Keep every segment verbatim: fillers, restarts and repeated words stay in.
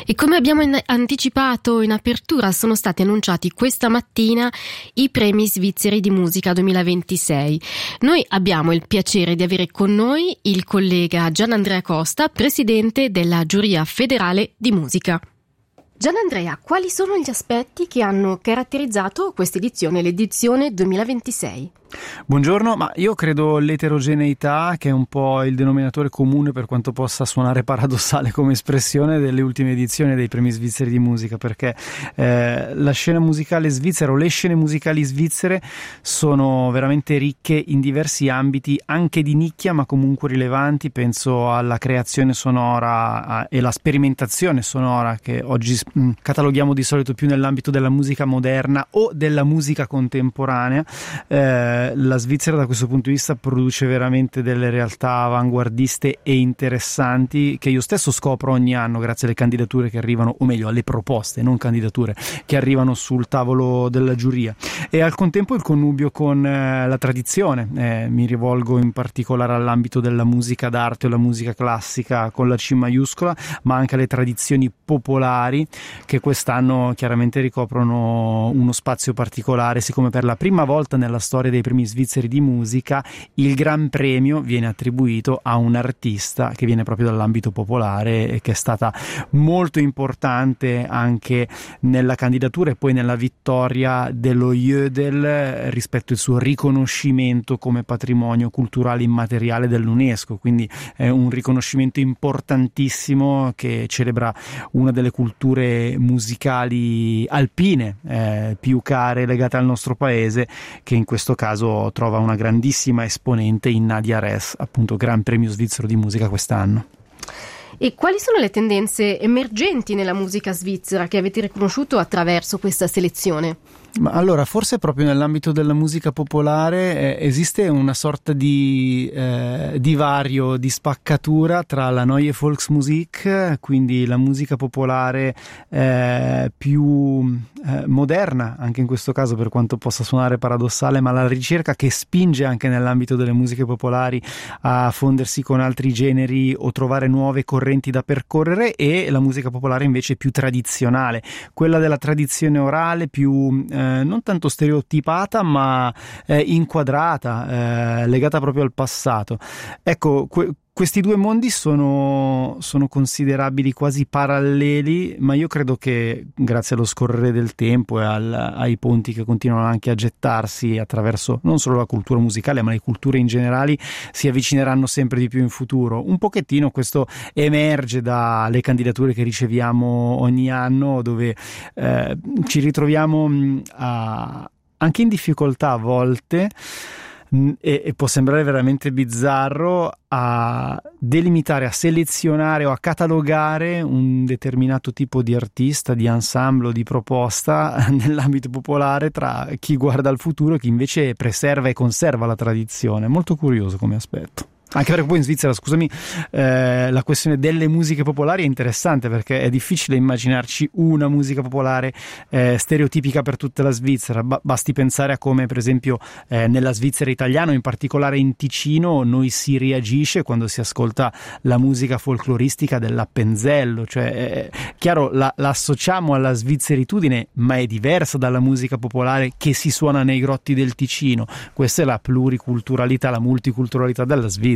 E come abbiamo in- anticipato in apertura, sono stati annunciati questa mattina i premi svizzeri di musica duemilaventisei. Noi abbiamo il piacere di avere con noi il collega Gianandrea Costa, presidente della giuria federale di musica. Gianandrea, quali sono gli aspetti che hanno caratterizzato questa edizione, l'edizione duemilaventisei? Buongiorno, ma io credo l'eterogeneità, che è un po' il denominatore comune, per quanto possa suonare paradossale come espressione, delle ultime edizioni dei premi svizzeri di musica, perché eh, la scena musicale svizzera o le scene musicali svizzere sono veramente ricche in diversi ambiti, anche di nicchia ma comunque rilevanti. Penso alla creazione sonora a, e la sperimentazione sonora, che oggi mh, cataloghiamo di solito più nell'ambito della musica moderna o della musica contemporanea. eh, La Svizzera da questo punto di vista produce veramente delle realtà avanguardiste e interessanti, che io stesso scopro ogni anno grazie alle candidature che arrivano, o meglio alle proposte, non candidature, che arrivano sul tavolo della giuria, e al contempo il connubio con eh, la tradizione. Eh, mi rivolgo in particolare all'ambito della musica d'arte o la musica classica con la C maiuscola, ma anche alle tradizioni popolari, che quest'anno chiaramente ricoprono uno spazio particolare, siccome per la prima volta nella storia dei premi svizzeri di musica il Gran Premio viene attribuito a un artista che viene proprio dall'ambito popolare e che è stata molto importante anche nella candidatura e poi nella vittoria dello Jodel rispetto al suo riconoscimento come patrimonio culturale immateriale dell'UNESCO. Quindi è un riconoscimento importantissimo che celebra una delle culture musicali alpine eh, più care, legate al nostro paese, che in questo caso trova una grandissima esponente in Nadia Res, appunto Gran Premio svizzero di musica quest'anno. E quali sono le tendenze emergenti nella musica svizzera che avete riconosciuto attraverso questa selezione? Ma allora, forse proprio nell'ambito della musica popolare eh, esiste una sorta di eh, divario, di spaccatura tra la Neue Volksmusik, quindi la musica popolare eh, più eh, moderna, anche in questo caso per quanto possa suonare paradossale, ma la ricerca che spinge anche nell'ambito delle musiche popolari a fondersi con altri generi o trovare nuove correnti da percorrere, e la musica popolare invece più tradizionale, quella della tradizione orale, più eh, non tanto stereotipata ma eh, inquadrata, eh, legata proprio al passato. Ecco, que- questi due mondi sono, sono considerabili quasi paralleli, ma io credo che grazie allo scorrere del tempo e al, ai ponti che continuano anche a gettarsi attraverso non solo la cultura musicale ma le culture in generale, si avvicineranno sempre di più in futuro. Un pochettino questo emerge dalle candidature che riceviamo ogni anno, dove eh, ci ritroviamo a, anche in difficoltà a volte, E, e può sembrare veramente bizzarro, a delimitare, a selezionare o a catalogare un determinato tipo di artista, di ensemble, di proposta nell'ambito popolare, tra chi guarda al futuro e chi invece preserva e conserva la tradizione. Molto curioso come aspetto. Anche perché poi in Svizzera, scusami, eh, la questione delle musiche popolari è interessante, perché è difficile immaginarci una musica popolare eh, stereotipica per tutta la Svizzera. Ba- basti pensare a come per esempio eh, nella Svizzera italiana, in particolare in Ticino, noi si reagisce quando si ascolta la musica folcloristica dell'Appenzello. Cioè, è chiaro, la, la associamo alla svizzeritudine, ma è diversa dalla musica popolare che si suona nei grotti del Ticino. Questa è la pluriculturalità, la multiculturalità della Svizzera.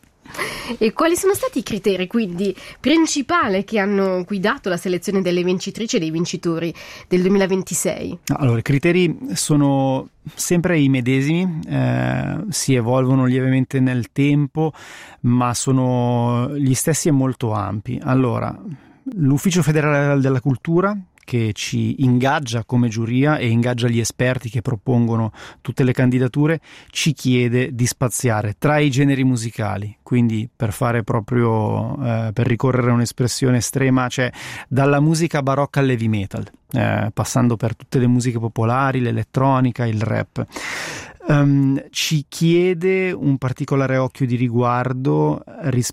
E quali sono stati i criteri quindi principali che hanno guidato la selezione delle vincitrici e dei vincitori del duemilaventisei? Allora, i criteri sono sempre i medesimi, eh, si evolvono lievemente nel tempo, ma sono gli stessi e molto ampi. Allora, l'Ufficio Federale della Cultura, che ci ingaggia come giuria e ingaggia gli esperti che propongono tutte le candidature, ci chiede di spaziare tra i generi musicali. Quindi, per fare proprio eh, per ricorrere a un'espressione estrema, cioè dalla musica barocca all'heavy metal, eh, passando per tutte le musiche popolari, l'elettronica, il rap. Um, ci chiede un particolare occhio di riguardo rispetto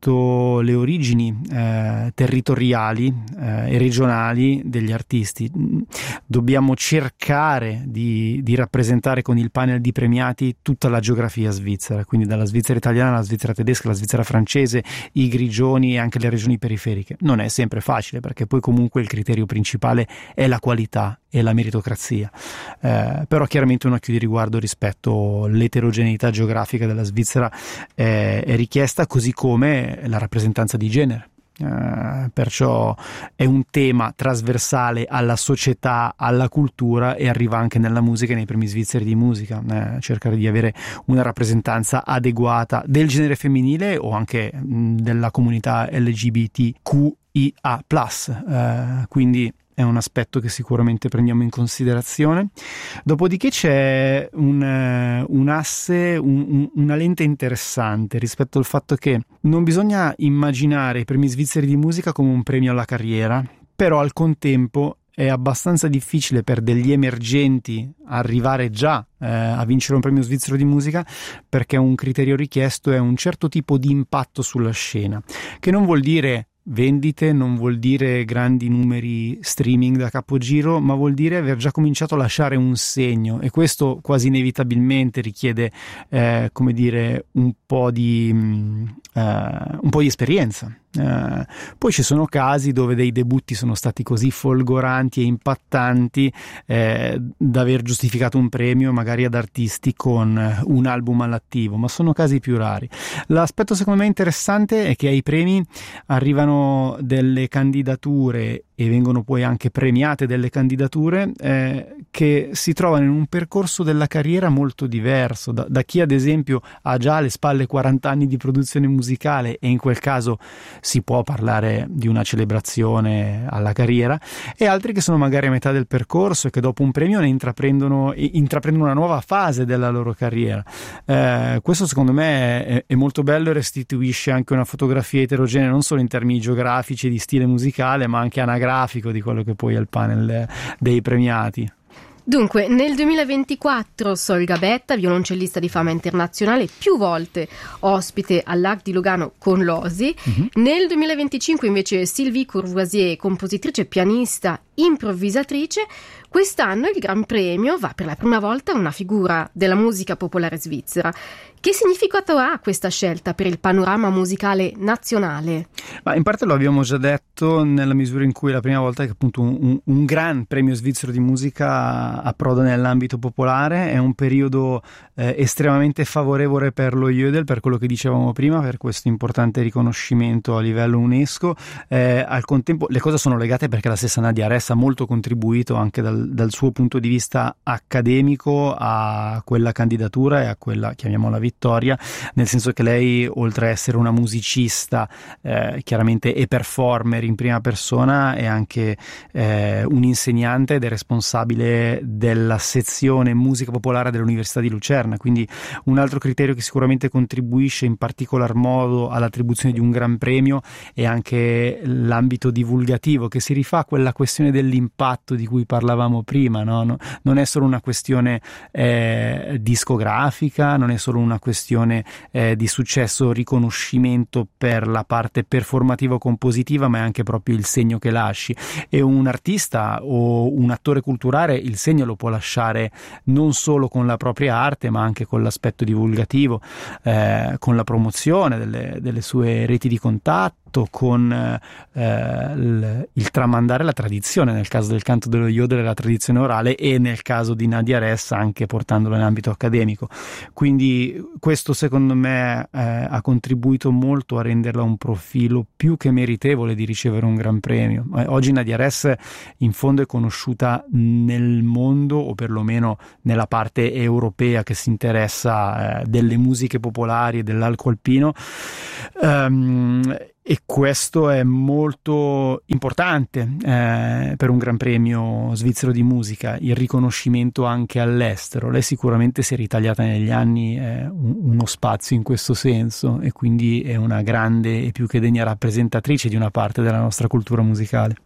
rispetto le origini eh, territoriali eh, e regionali degli artisti. Dobbiamo cercare di, di rappresentare con il panel di premiati tutta la geografia svizzera, quindi dalla Svizzera italiana alla Svizzera tedesca, alla Svizzera francese, i grigioni e anche le regioni periferiche. Non è sempre facile, perché poi comunque il criterio principale è la qualità e la meritocrazia, eh, però chiaramente un occhio di riguardo rispetto all'eterogeneità geografica della Svizzera è, è richiesta, così come la rappresentanza di genere. Uh, perciò è un tema trasversale alla società, alla cultura, e arriva anche nella musica e nei premi svizzeri di musica, uh, cercare di avere una rappresentanza adeguata del genere femminile o anche mh, della comunità L G B T Q I A plus, uh, quindi è un aspetto che sicuramente prendiamo in considerazione. Dopodiché c'è un, un asse, un, una lente interessante rispetto al fatto che non bisogna immaginare i premi svizzeri di musica come un premio alla carriera, però al contempo è abbastanza difficile per degli emergenti arrivare già eh, a vincere un premio svizzero di musica, perché un criterio richiesto è un certo tipo di impatto sulla scena, che non vuol dire vendite, non vuol dire grandi numeri streaming da capogiro, ma vuol dire aver già cominciato a lasciare un segno, e questo quasi inevitabilmente richiede eh, come dire un po' di mh, uh, un po' di esperienza. Uh, poi ci sono casi dove dei debutti sono stati così folgoranti e impattanti eh, da aver giustificato un premio magari ad artisti con un album all'attivo, ma sono casi più rari. L'aspetto secondo me interessante è che ai premi arrivano delle candidature e vengono poi anche premiate delle candidature eh, che si trovano in un percorso della carriera molto diverso da, da chi ad esempio ha già alle spalle quaranta anni di produzione musicale, e in quel caso si può parlare di una celebrazione alla carriera, e altri che sono magari a metà del percorso e che dopo un premio ne intraprendono, intraprendono una nuova fase della loro carriera. Eh, questo secondo me è, è molto bello e restituisce anche una fotografia eterogenea non solo in termini geografici di stile musicale, ma anche anagrafico di quello che poi è il panel dei premiati. Dunque, nel duemilaventiquattro Sol Gabetta, violoncellista di fama internazionale, più volte ospite all'Arc di Lugano con l'Osi. Uh-huh. Nel duemilaventicinque invece Sylvie Courvoisier, compositrice, pianista, improvvisatrice. Quest'anno il Gran Premio va per la prima volta a una figura della musica popolare svizzera. Che significato ha questa scelta per il panorama musicale nazionale? Ma in parte lo abbiamo già detto, nella misura in cui è la prima volta che appunto un, un, un gran premio svizzero di musica approda nell'ambito popolare. È un periodo eh, estremamente favorevole per lo Jodel, per quello che dicevamo prima, per questo importante riconoscimento a livello UNESCO. Eh, al contempo le cose sono legate perché la stessa Nadia Ress ha molto contribuito anche dal, dal suo punto di vista accademico a quella candidatura e a quella, chiamiamola, vittoria, nel senso che lei, oltre a essere una musicista eh, chiaramente e performer in prima persona, è anche eh, un insegnante ed è responsabile della sezione musica popolare dell'Università di Lucerna, quindi un altro criterio che sicuramente contribuisce in particolar modo all'attribuzione di un gran premio è anche l'ambito divulgativo, che si rifà a quella questione dell'impatto di cui parlavamo prima, no? No, non è solo una questione eh, discografica, non è solo una questione eh, di successo, riconoscimento per la parte performativa compositiva, ma è anche proprio il segno che lasci. E un artista o un attore culturale il segno lo può lasciare non solo con la propria arte, ma anche con l'aspetto divulgativo, eh, con la promozione delle, delle sue reti di contatto, con eh, il, il tramandare la tradizione, nel caso del canto dello Jodel la tradizione orale, e nel caso di Nadia Ress anche portandola in ambito accademico. Quindi questo secondo me eh, ha contribuito molto a renderla un profilo più che meritevole di ricevere un gran premio. Eh, oggi Nadia Ress in fondo è conosciuta nel mondo, o perlomeno nella parte europea che si interessa eh, delle musiche popolari e dell'alco alpino. Um, E questo è molto importante eh, per un Gran Premio svizzero di musica, il riconoscimento anche all'estero. Lei sicuramente si è ritagliata negli anni eh, un, uno spazio in questo senso, e quindi è una grande e più che degna rappresentatrice di una parte della nostra cultura musicale.